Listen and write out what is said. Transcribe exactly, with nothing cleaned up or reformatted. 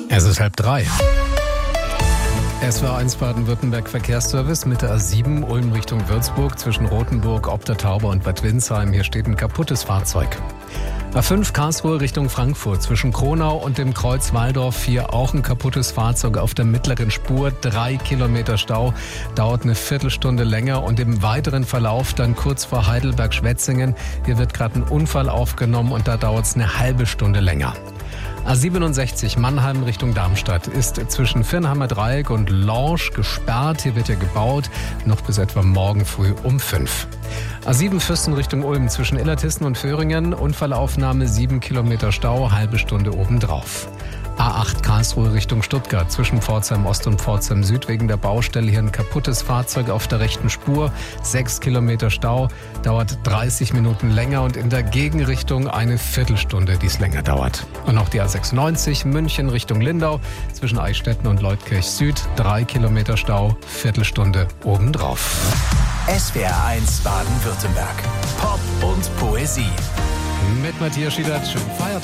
Es ist halb drei. S W R eins Baden-Württemberg Verkehrsservice mit der A sieben Ulm Richtung Würzburg zwischen Rothenburg, Ob der Tauber und Bad Windsheim. Hier steht ein kaputtes Fahrzeug. A fünf Karlsruhe Richtung Frankfurt zwischen Kronau und dem Kreuz Waldorf. Hier auch ein kaputtes Fahrzeug auf der mittleren Spur. Drei Kilometer Stau, dauert eine Viertelstunde länger. Und im weiteren Verlauf dann kurz vor Heidelberg-Schwetzingen. Hier wird gerade ein Unfall aufgenommen und da dauert es eine halbe Stunde länger. A siebenundsechzig Mannheim Richtung Darmstadt ist zwischen Firnheimer Dreieck und Lorsch gesperrt. Hier wird ja gebaut, noch bis etwa morgen früh um fünf. A sieben Fürsten Richtung Ulm zwischen Illertissen und Föhringen. Unfallaufnahme, sieben Kilometer Stau, halbe Stunde obendrauf. A acht Karlsruhe Richtung Stuttgart zwischen Pforzheim Ost und Pforzheim Süd wegen der Baustelle hier ein kaputtes Fahrzeug auf der rechten Spur. Sechs Kilometer Stau, dauert dreißig Minuten länger und in der Gegenrichtung eine Viertelstunde, die es länger dauert. Und auch die A sechsundneunzig München Richtung Lindau zwischen Eichstätten und Leutkirch Süd. Drei Kilometer Stau, Viertelstunde obendrauf. S W R eins Baden-Württemberg. Pop und Poesie. Mit Matthias Schiedert. Schönen Feiertag.